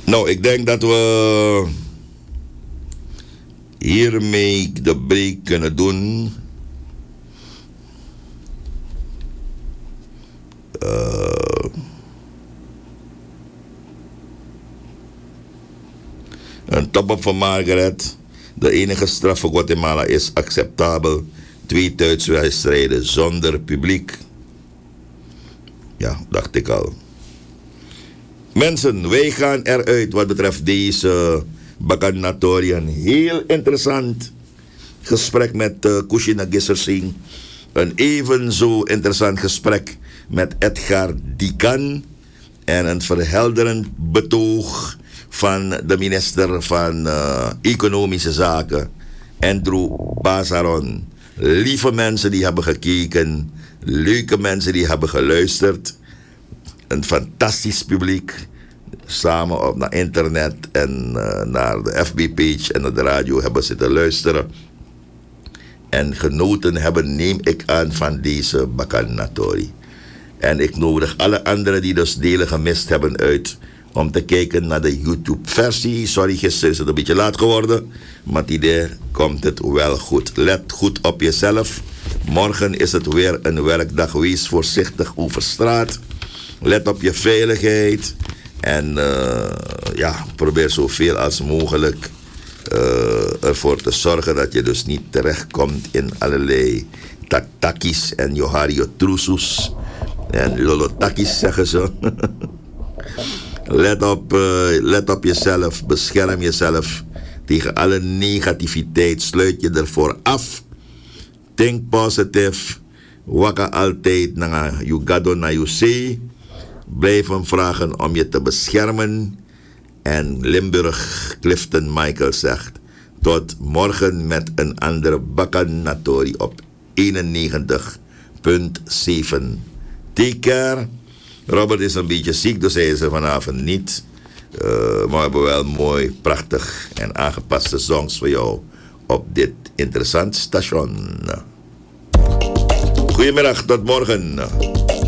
Nou, ik denk dat we hiermee de break kunnen doen. Een top-up van Margaret. De enige straf voor Guatemala is acceptabel. 2 thuiswedstrijden zonder publiek. Ja, dacht ik al. Mensen, wij gaan eruit wat betreft deze Bakannatori. Een heel interessant gesprek met Kushina Gissersing. Een evenzo interessant gesprek met Edgar Dikan. En een verhelderend betoog van de minister van Economische Zaken, Andrew Bazaron. Lieve mensen die hebben gekeken, leuke mensen die hebben geluisterd. Een fantastisch publiek. Samen op naar internet en naar de FB-page en naar de radio hebben zitten luisteren. En genoten hebben, neem ik aan, van deze Bakannatori. En ik nodig alle anderen die dus delen gemist hebben uit om te kijken naar de YouTube-versie. Sorry, gisteren is het een beetje laat geworden. Maar idee komt het wel goed. Let goed op jezelf. Morgen is het weer een werkdag. Wees voorzichtig over straat. Let op je veiligheid. En probeer zoveel als mogelijk ervoor te zorgen dat je dus niet terechtkomt in allerlei taktakis en Johario Trusus. En lolotakis zeggen ze. Let op jezelf, bescherm jezelf tegen alle negativiteit. Sluit je ervoor af. Think positive. Waka altijd naar you gado na you say. Blijf hem vragen om je te beschermen. En Limburg, Clifton Michael zegt: tot morgen met een andere Bakannatori op 91.7. Take care. Robert is een beetje ziek, dus hij is er vanavond niet. Maar we hebben wel mooi, prachtig en aangepaste songs voor jou op dit interessante station. Goedemiddag, tot morgen.